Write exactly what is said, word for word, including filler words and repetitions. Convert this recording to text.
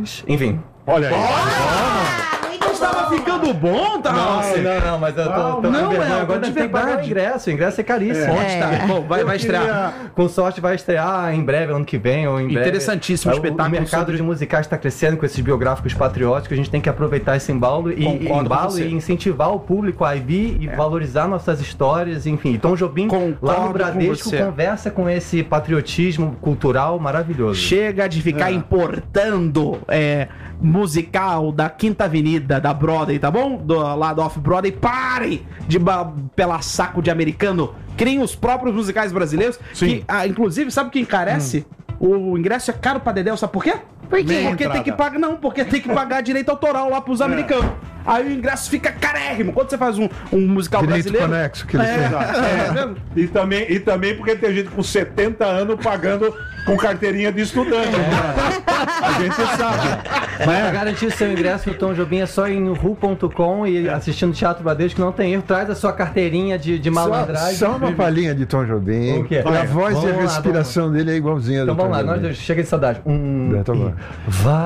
Awards, enfim. Olha aí. Tava ficando bom, tá? Não, não, não, mas eu tô, tô não, com vergonha. é, Agora tem que pagar o ingresso. O ingresso é caríssimo. Onde tá? Bom, vai, vai estrear. Com sorte vai estrear em breve, ano que vem ou em breve. Interessantíssimo o espetáculo. O mercado sobre... de musicais está crescendo com esses biográficos patrióticos. A gente tem que aproveitar esse embalo e, embalo e incentivar o público a vir e é. valorizar nossas histórias. Enfim, Tom Jobim Concordo lá no Bradesco com conversa com esse patriotismo cultural maravilhoso. Chega de ficar é. importando é, musical da Quinta Avenida, da Broadway, tá bom? Do, lá do Off-Broadway. Pare de pela saco de americano. Criem os próprios musicais brasileiros. Sim. Que, ah, inclusive, sabe o que encarece? Hum. O ingresso é caro pra Dedéu, sabe por quê? Por quê? Porque tem que pagar, não, porque tem que pagar direito autoral lá pros é. americanos. Aí o ingresso fica carérrimo. Quando você faz um, um musical direito brasileiro... conexo que eles é, é, e, também, e também porque tem gente com setenta anos pagando com carteirinha de estudante. É. A gente sabe. Mas pra garantir seu ingresso, o Tom Jobim é só em ru ponto com e assistindo Teatro Bradesco, não tem erro. Traz a sua carteirinha de, de malandragem. Só, só uma palhinha de Tom Jobim. A voz vamos e a respiração lá, dele é igualzinha. Então do vamos Tom lá, Jobim. nós chega de saudade. Um, é, tá bom. Vai.